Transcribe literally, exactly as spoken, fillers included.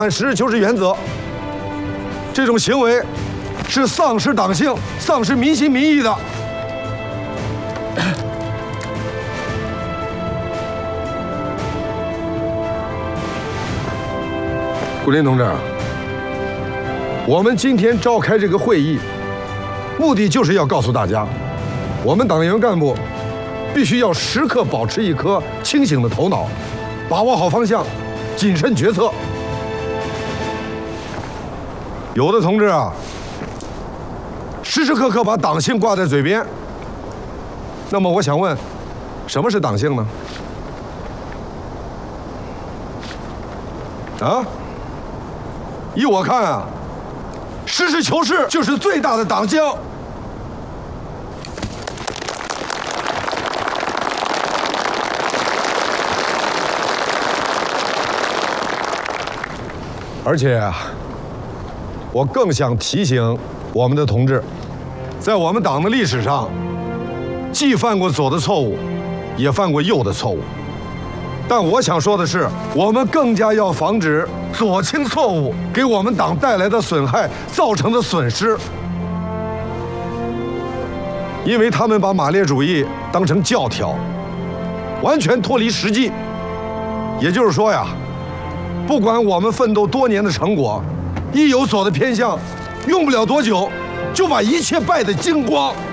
按实事求是原则，这种行为是丧失党性、丧失民心民意的。古林同志，我们今天召开这个会议，目的就是要告诉大家，我们党员干部必须要时刻保持一颗清醒的头脑，把握好方向，谨慎决策。有的同志啊，时时刻刻把党性挂在嘴边。那么我想问，什么是党性呢？啊？依我看啊，实事求是就是最大的党性。而且啊，我更想提醒我们的同志，在我们党的历史上，既犯过左的错误，也犯过右的错误。但我想说的是，我们更加要防止左倾错误给我们党带来的损害造成的损失，因为他们把马列主义当成教条，完全脱离实际。也就是说呀，不管我们奋斗多年的成果，一有左的偏向，用不了多久就把一切败得精光。